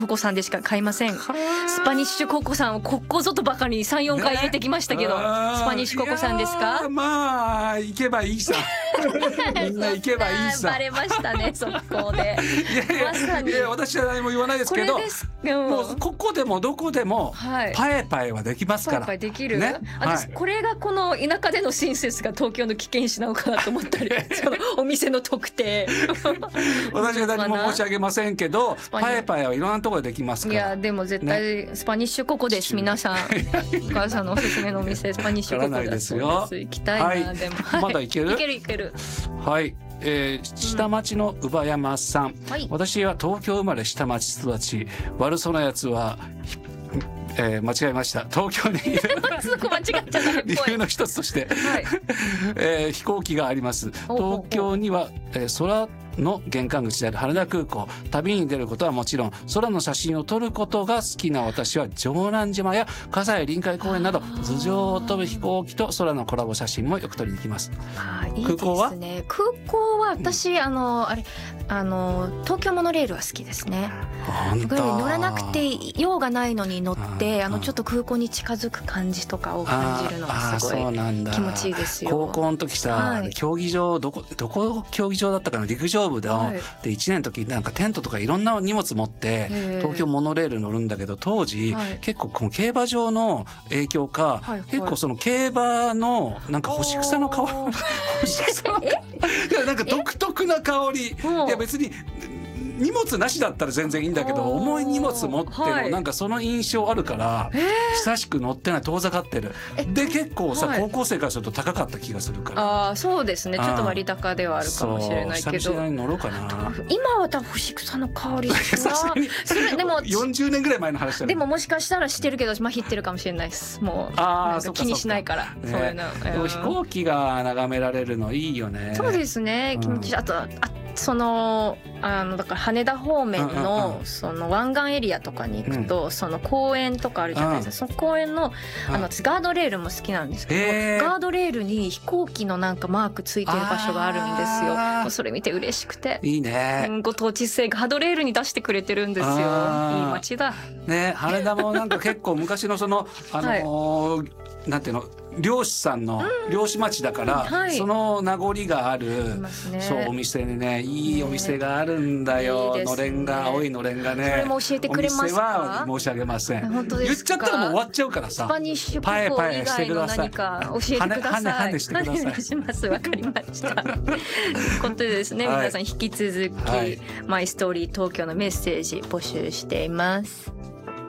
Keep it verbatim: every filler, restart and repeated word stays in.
ココさんでしか買いません。スパニッシュココさんをここぞとばかりにさん、よんかい入れてきましたけど、ね、スパニッシュココさんですか？ まあ行けばいいさみんな行けばいいさバレましたね速攻で。 いやいや、まさにいや私は何も言わないですけど、 これです、 うん、もうここでもどこでもパエパエはできますから、 パエパエできる、 ね、 私、 はい、 これがこの田舎での親切が東京の危険視なのかなと思ったりそのお店の特定私は何も申し上げませんけど、パエパエはいろんなところでできますから。 いやでも絶対スパニッシュココです、ね、皆さんお母さんのおすすめのお店スパニッシュココだそうです。行きたいな、はい、でも、はい、 まだ行ける行ける行ける。 はい、えー、下町の乳母山さん、はい、私は東京生まれ下町育ち、悪そうなやつはえー、間違えました。東京にいる理由の一つとして、はいえー、飛行機があります。東京には、えー、空の玄関口である羽田空港、旅に出ることはもちろん空の写真を撮ることが好きな私は城南島や葛西臨海公園など頭上を飛ぶ飛行機と空のコラボ写真もよく撮りに行きます。 あいいですね、空港は空港は私、うん、あのあれあの東京モノレールは好きですね。乗らなくて用がないのに乗ってあのちょっと空港に近づく感じとかを感じるのがすごい気持ちいいですよ。 高校の時さ、はい、競技場どこどこ競技場だったかな、陸上部で、はい、でいちねんの時なんかテントとかいろんな荷物持って東京モノレール乗るんだけど、当時、はい、結構この競馬場の影響か、はい、結構その競馬のなんか干し草の香り干し草の香りいやなんか独特な香り、いや別に荷物なしだったら全然いいんだけど、重い荷物持ってもなんかその印象あるから、はい、久しく乗ってない、遠ざかってるで結構さ、はい、高校生からすると高かった気がするから。 あそうですね、ちょっと割高ではあるかもしれないけど、 久々に乗ろうかな。 今は多分干し草の香りそれでもよんじゅうねんぐらい前の話だね。 でももしかしたらしてるけど麻痺ってるかもしれないです。もうあなんか気にしないから、 ね、 そういうの、 でも飛行機が眺められるのいいよね。 そうですね、気持ちいい、うん、あとあそのあのだから羽田方面のその湾岸エリアとかに行くと、その公園とかあるじゃないですか。その公園のあの私ガードレールも好きなんですけど、ガードレールに飛行機のなんかマークついてる場所があるんですよ。もうそれ見て嬉しくて、いいね、うん、ご当地性ガードレールに出してくれてるんですよ。いい街だね。羽田もなんか結構昔のそのあのーはい、なんていうの、漁師さんの漁師町だから、うんはい、その名残がある、ね、そうお店にね、いいお店があるんだよ、ね、のれんが、青いのれんがね。 それも教えてくれますか？お店は申し上げません。 本当ですか？ 言っちゃったらもう終わっちゃうからさ。 スパニッシュココ以外の何か教えてください。 はねはねしてください。 お願いします。わかりました。ということでですね、はい、皆さん引き続き、はい、マイストーリー東京のメッセージ募集しています。